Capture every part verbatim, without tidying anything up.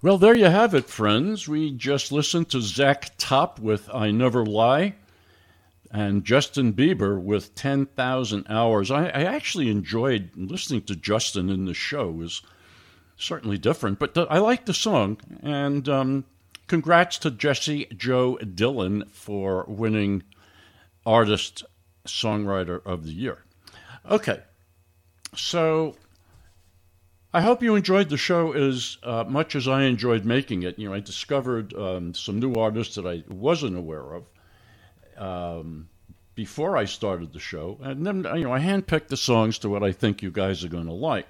Well, there you have it, friends. We just listened to Zach Top with I Never Lie and Justin Bieber with ten thousand Hours. I, I actually enjoyed listening to Justin in the show. It was certainly different, but the, I like the song. And um, congrats to Jesse Joe Dillon for winning Artist Songwriter of the Year. Okay, so I hope you enjoyed the show as uh, much as I enjoyed making it. You know, I discovered um, some new artists that I wasn't aware of um, before I started the show, and then you know I handpicked the songs to what I think you guys are going to like.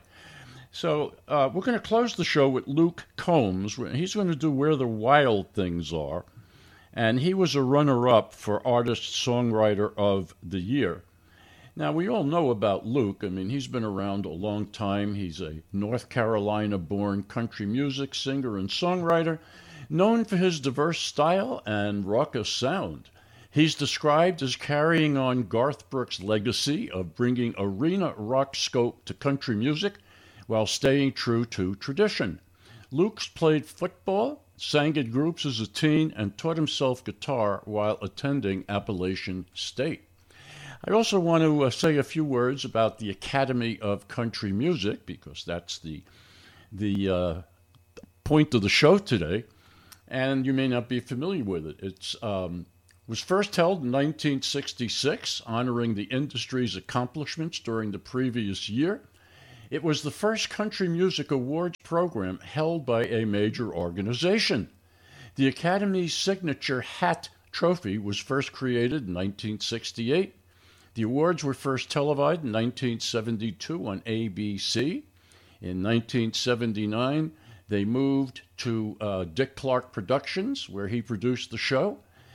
So uh, we're going to close the show with Luke Combs. He's going to do Where the Wild Things Are, and he was a runner-up for Artist Songwriter of the Year. Now, we all know about Luke. I mean, he's been around a long time. He's a North Carolina-born country music singer and songwriter, known for his diverse style and raucous sound. He's described as carrying on Garth Brooks' legacy of bringing arena rock scope to country music while staying true to tradition. Luke's played football, sang in groups as a teen, and taught himself guitar while attending Appalachian State. I also want to uh, say a few words about the Academy of Country Music, because that's the the uh, point of the show today, and you may not be familiar with it. It um, was first held in nineteen sixty-six, honoring the industry's accomplishments during the previous year. It was the first country music awards program held by a major organization. The Academy's signature hat trophy was first created in nineteen sixty-eight. The awards were first televised in nineteen seventy-two on A B C. In nineteen seventy-nine, they moved to uh, Dick Clark Productions, where he produced the show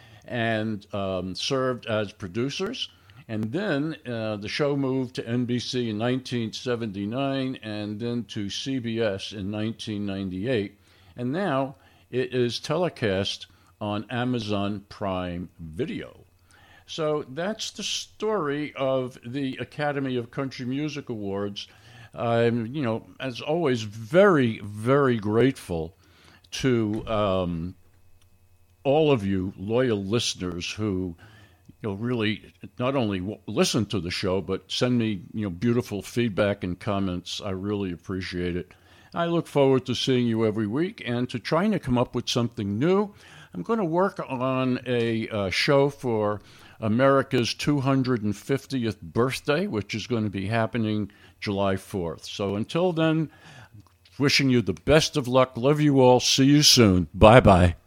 and um, served as producers. And then uh, the show moved to N B C in nineteen seventy-nine and then to C B S in nineteen ninety-eight. And now it is telecast on Amazon Prime Video. So that's the story of the Academy of Country Music Awards. I'm, you know, as always, very, very grateful to um, all of you loyal listeners who, you know, really not only w- listen to the show, but send me, you know, beautiful feedback and comments. I really appreciate it. I look forward to seeing you every week and to trying to come up with something new. I'm going to work on a uh, show for America's two hundred fiftieth birthday, which is going to be happening July fourth. So until then, wishing you the best of luck. Love you all. See you soon. Bye-bye.